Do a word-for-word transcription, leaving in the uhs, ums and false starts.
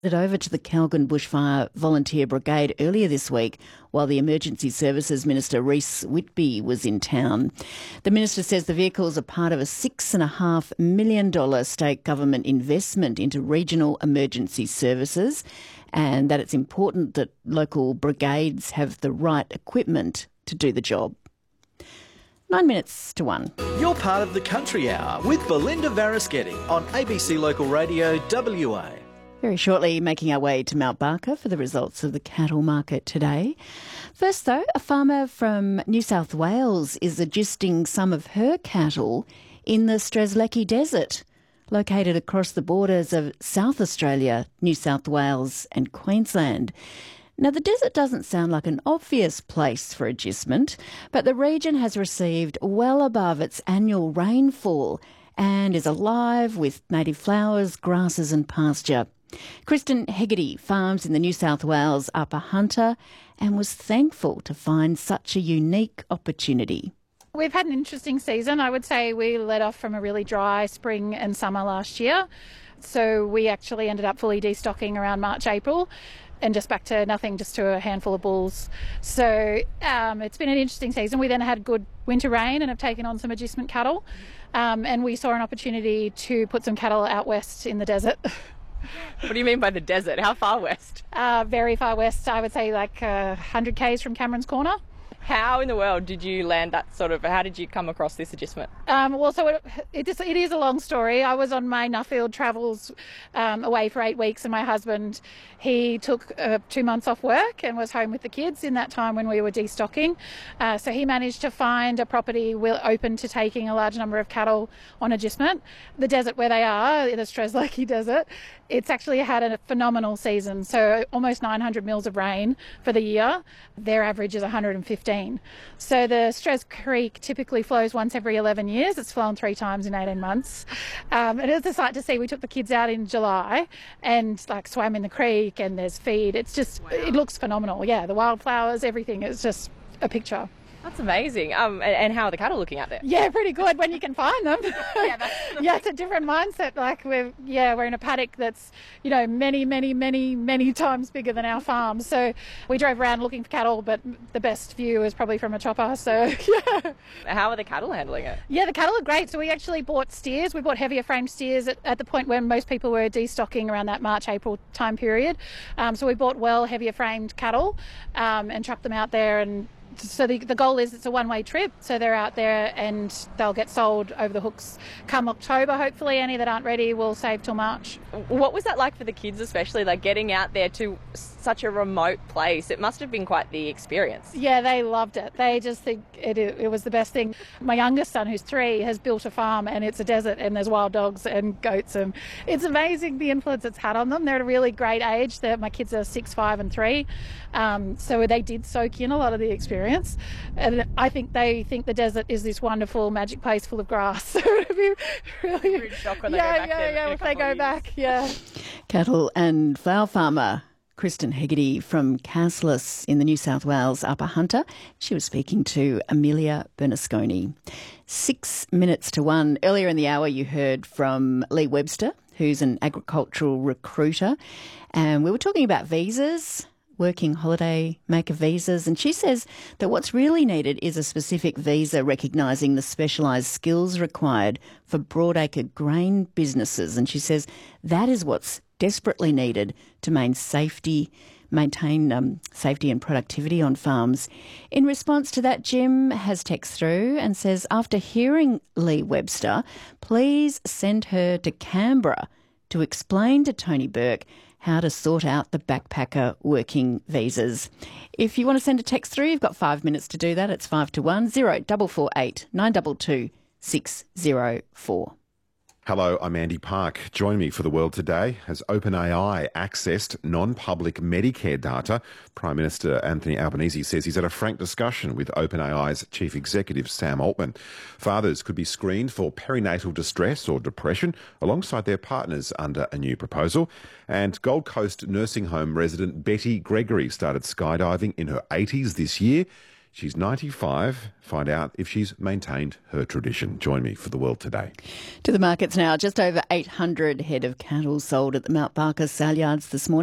It over to the Calgon Bushfire Volunteer Brigade earlier this week while the Emergency Services Minister Reece Whitby was in town. The Minister says the vehicles are part of a six point five million dollars state government investment into regional emergency services and that it's important that local brigades have the right equipment to do the job. Nine minutes to one. You're part of the Country Hour with Belinda Varaschetti on A B C Local Radio W A. Very shortly, making our way to Mount Barker for the results of the cattle market today. First, though, a farmer from New South Wales is adjusting some of her cattle in the Strzelecki Desert, located across the borders of South Australia, New South Wales and Queensland. Now, the desert doesn't sound like an obvious place for adjustment, but the region has received well above its annual rainfall and is alive with native flowers, grasses and pasture. Kristen Hegarty farms in the New South Wales Upper Hunter and was thankful to find such a unique opportunity. We've had an interesting season. I would say we led off from a really dry spring and summer last year. So we actually ended up fully destocking around March, April and just back to nothing, just to a handful of bulls. So um, it's been an interesting season. We then had good winter rain and have taken on some adjustment cattle. Um, and we saw an opportunity to put some cattle out west in the desert. What do you mean by the desert? How far west? Uh, very far west. I would say like uh, one hundred kays from Cameron's Corner. How in the world did you land that sort of, how did you come across this adjustment? Um, well, so it, it, is, it is a long story. I was on my Nuffield travels um, away for eight weeks and my husband, he took uh, two months off work and was home with the kids in that time when we were destocking. Uh, so he managed to find a property open to taking a large number of cattle on adjustment. The desert where they are, in the Strzelecki Desert, it's actually had a phenomenal season. So almost nine hundred mils of rain for the year. Their average is one hundred fifteen. So the Strez Creek typically flows once every eleven years. It's flown three times in eighteen months. Um, it is a sight to see. We took the kids out in July and like swam in the creek and there's feed. It's just, wow. It looks phenomenal. Yeah, the wildflowers, everything. It's just a picture. That's amazing. Um, and, and how are the cattle looking out there? Yeah, pretty good when you can find them. yeah, that's the yeah, it's a different mindset. Like we're yeah, we're in a paddock that's, you know, many, many, many, many times bigger than our farm. So we drove around looking for cattle, but the best view is probably from a chopper. So yeah. How are the cattle handling it? Yeah, the cattle are great. So we actually bought steers. We bought heavier frame steers at, at the point when most people were destocking around that March, April time period. Um, so we bought well heavier framed cattle um, and trucked them out there. And so the, the goal is it's a one-way trip, so they're out there and they'll get sold over the hooks come October, hopefully. Any that aren't ready will save till March. What was that like for the kids, especially, like getting out there to such a remote place? It must have been quite the experience. Yeah, they loved it. They just think it, it was the best thing. My youngest son, who's three, has built a farm and it's a desert and there's wild dogs and goats, and it's amazing the influence it's had on them. They're at a really great age. They're, my kids are six, five and three, um, so they did soak in a lot of the experience, and I think they think the desert is this wonderful magic place full of grass. So it'd be really, Rude shock when they yeah, go back yeah, there yeah, in a if they couple go of years. back, yeah. Cattle and flower farmer Kristen Hegarty from Cassilis in the New South Wales Upper Hunter. She was speaking to Amelia Bernasconi. Six minutes to one. Earlier in the hour you heard from Lee Webster, who's an agricultural recruiter, and we were talking about visas, working holiday maker visas, and she says that what's really needed is a specific visa recognising the specialised skills required for broadacre grain businesses, and she says that is what's desperately needed to maintain safety, maintain um, safety and productivity on farms. In response to that, Jim has text through and says, after hearing Lee Webster, please send her to Canberra to explain to Tony Burke how to sort out the backpacker working visas. If you want to send a text through, you've got five minutes to do that. It's five to one, zero four four eight, nine two two, six zero four. Hello, I'm Andy Park. Join me for The World Today as OpenAI accessed non-public Medicare data. Prime Minister Anthony Albanese says he's had a frank discussion with OpenAI's chief executive, Sam Altman. Fathers could be screened for perinatal distress or depression alongside their partners under a new proposal. And Gold Coast nursing home resident Betty Gregory started skydiving in her eighties this year. She's ninety-five. Find out if she's maintained her tradition. Join me for The World Today. To the markets now. Just over eight hundred head of cattle sold at the Mount Barker sale yards this morning.